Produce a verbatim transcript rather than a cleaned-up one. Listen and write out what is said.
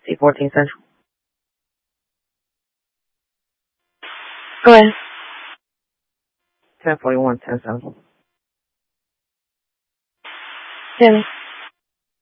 C fourteen Central. Go ahead. ten forty-one, ten Central. Jimmy.